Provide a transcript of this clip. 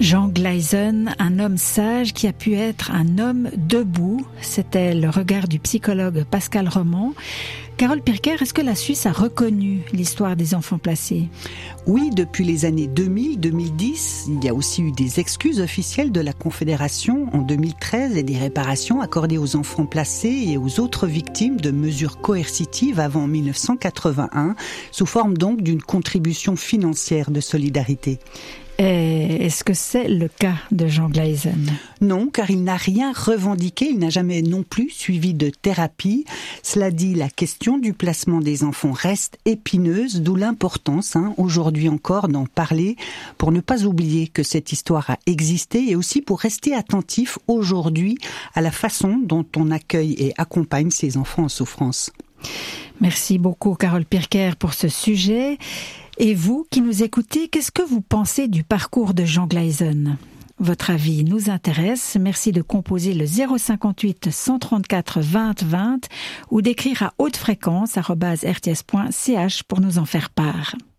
Jean Gleisen, un homme sage qui a pu être un homme debout. C'était le regard du psychologue Pascal Roman. Carole Pirker, est-ce que la Suisse a reconnu l'histoire des enfants placés ? Oui, depuis les années 2000-2010, il y a aussi eu des excuses officielles de la Confédération en 2013 et des réparations accordées aux enfants placés et aux autres victimes de mesures coercitives avant 1981, sous forme donc d'une contribution financière de solidarité. Est-ce que c'est le cas de Jean Gleisen ? Non, car il n'a rien revendiqué, il n'a jamais non plus suivi de thérapie. Cela dit, la question du placement des enfants reste épineuse, d'où l'importance, aujourd'hui encore, d'en parler, pour ne pas oublier que cette histoire a existé et aussi pour rester attentif aujourd'hui à la façon dont on accueille et accompagne ces enfants en souffrance. Merci beaucoup Carole Pirker pour ce sujet. Et vous qui nous écoutez, qu'est-ce que vous pensez du parcours de Jean Gleisen ? Votre avis nous intéresse. Merci de composer le 058 134 20 20 ou d'écrire à hautefréquence@rts.ch pour nous en faire part.